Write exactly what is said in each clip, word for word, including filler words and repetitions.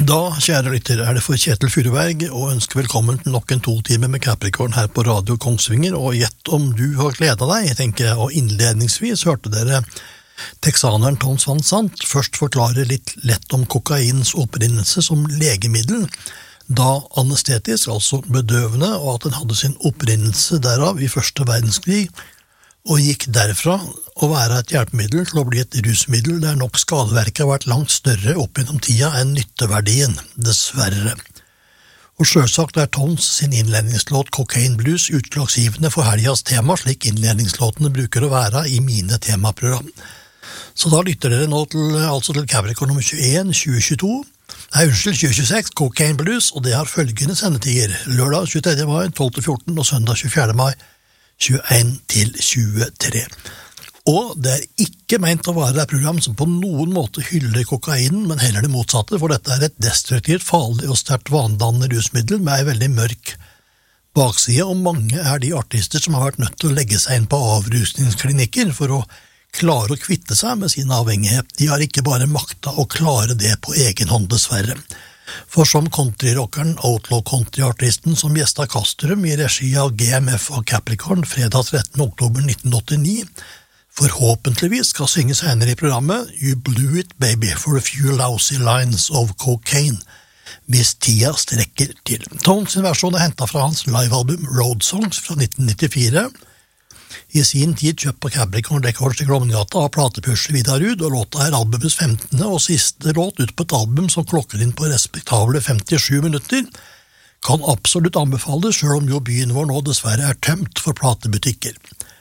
Da, kjære lytter, er det for Kjetil Furuberg og ønsker velkommen til nok en to timer med Capricorn her på Radio Kongsvinger, og gjett om du har gledet deg, tenker jeg, og innledningsvis hørte dere texaneren Tons Van Sant først forklare litt lett om kokains opprinnelse som legemiddel, da anestetisk, altså bedøvende, og at den hadde sin opprinnelse derav i første verdenskrig, og gikk derfra å være et hjelpemiddel til å bli et rusmiddel der nok skadeverket har vært langt større opp gjennom tida enn nytteverdien, dessverre. Og selvsagt er Tons sin innledningslåt Cocaine Blues utslagsgivende for helgas tema, slik innledningslåtene bruker å være i mine temaprogram. Så da lytter dere nå til, altså til Capricorn nummer tjueen, tjue tjueto, nei, unnskyld, tjue tjueseks, Cocaine Blues, og det har følgende sendetider, lørdag tjuetredje mai, tolv til fjorten, og søndag tjuefjerde mai, tjueen til tjuetre. Og det er ikke ment å være et program som på noen måte hyller kokainen, men heller det motsatte, for dette er et destruktivt, farlig og sterkt vanedannende rusmiddel med en veldig mørk bakside, og mange er de artister som har vært nødt til å legge seg inn på avrusningsklinikker for å klare å kvitte seg med sin avhengighet. De har ikke bare makta å klare det på egen hånd, dessverre. For som countryrockeren, outlaw countryartisten som gjestet Kastrup i regi av G M F og Capricorn fredag trettende oktober nitten åttini, forhåpentligvis skal synge senere i programmet You blew it, baby, for a few lousy lines of cocaine, hvis tida strekker til. Tons sin versjon er hentet fra hans livealbum Road Songs fra nitten nittifire, i sin tid kjøpt på Capricorn Records i Glomgata av platepusher Vidar Ruud, og låta er albumets femtende og siste låt ut på et album som klokker inn på respektable femtisju minutter, kan absolutt anbefales, selv om jo byen vår nå dessverre er tømt for platebutikker.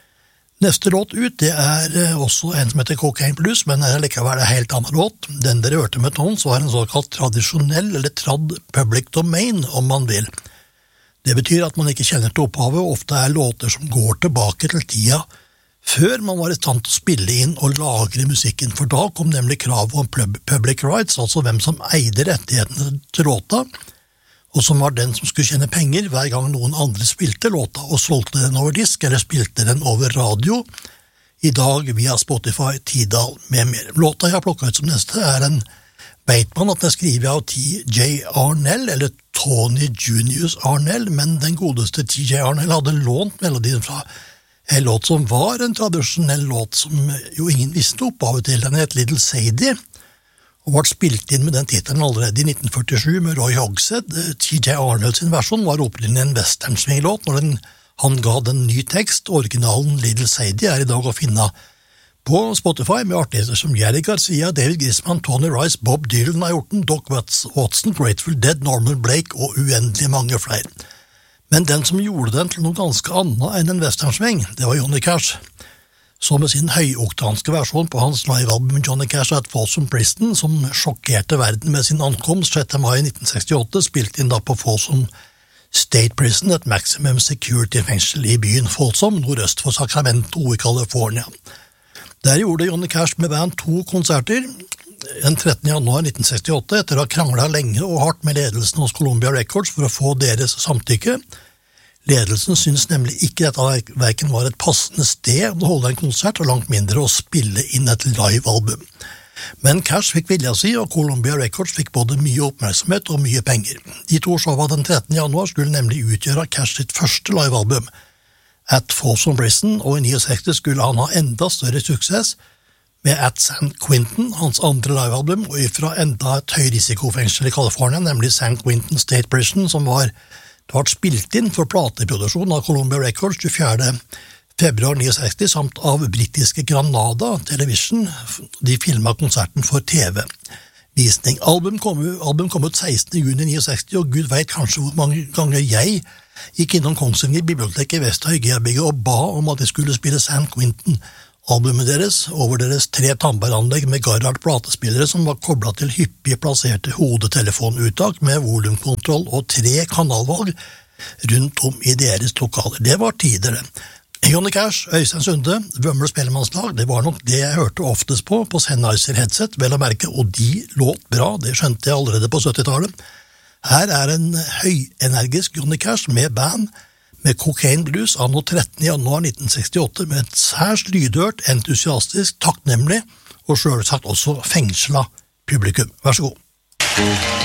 Neste låt ut, det er også en som heter Cocaine Blues, men er likevel en helt annen låt. Den dere hørte med Tons var en såkalt tradisjonell eller tradd public domain, om man vil. Det betyr at man ikke kjenner til opphavet, og ofte er låter som går tilbake til tida før man var i stand til å spille inn og lagre musikken, for da kom nemlig kravet om public rights, altså hvem som eide rettighetene til låta, og som var den som skulle tjene penger hver gang noen andre spilte låta og solgte den over disk, eller spilte den over radio, i dag via Spotify, Tidal med mer. Låta jeg har plukket ut som neste er en, vet man at den er skrivet av T J Arnell, eller Tony Junius Arnell, men den godeste T J Arnell hadde lånt melodien fra en låt som var en tradisjonell låt som jo ingen visste opphavet til. Den het Little Sadie, og ble spilt inn med den titelen allerede i nitten førtisju med Roy Hogshead. T J Arnell sin versjon var opprinnelig en western-swing-låt når den, han ga den ny tekst. Originalen Little Sadie er i dag å finne på Spotify med artister som Jerry Garcia, David Grisman, Tony Rice, Bob Dylan har gjort den, Doc Watson, Grateful Dead, Norman Blake og uendelig mange flere. Men den som gjorde den til noe ganske annet enn en westernsving, det var Johnny Cash, som med sin høyoktanske versjon på hans livealbum Johnny Cash at Folsom Prison, som sjokkerte verden med sin ankomst sjette mai nitten sekstiåtte, spilte inn da på Folsom State Prison, et maximum security fengsel i byen Folsom, nordøst for Sacramento i California. Der gjorde Johnny Cash med band to konserter, den trettende januar nitten sekstiåtte, etter å ha kranglet lenge og hardt med ledelsen hos Columbia Records for å få deres samtykke. Ledelsen synes nemlig ikke dette verken var et passende sted å holde en konsert, og langt mindre å spille inn et livealbum. Men Cash fikk vilja si, og Columbia Records fikk både mye oppmerksomhet og mye penger. De to showene den trettende januar skulle nemlig utgjøre Cash sitt første livealbum, At Folsom Prison, og i sekstini skulle han ha enda større suksess med At San Quentin, hans andre livealbum, og ifra enda et høyrisikofengsel i California, nemlig San Quentin State Prison, som var, det var spilt inn for plateproduksjon av Columbia Records tjuefjerde februar sekstini, samt av britiske Granada Television. De filmet konserten for T V-visning. Album kom, album kom ut sekstende juni sekstini, og Gud vet kanskje hvor mange ganger jeg gikk innom Kongsvinger biblioteket i Vest-Høygea-bygget og ba om at de skulle spille San Quentin-albumet deres over deres tre tannbæranlegg med Garrard platespillere som var koblet til hyppig plasserte hodetelefonuttak med volumkontroll og tre kanalvalg rundt om i deres lokaler. Det var tider det. Johnny Cash, Øystein Sunde, Vømmel Spellemannslag, det var nok det jeg hørte oftest på på Sennheiser-headset, vel å merke, og de låt bra, det skjønte jeg allerede på syttitallet. Her er en høyenergisk Johnny Cash med band med Cocaine Blues anno trettende januar nitten sekstiåtte med et særs lydhørt, entusiastisk, takknemlig og selvsagt også fengsla publikum. Vær så god.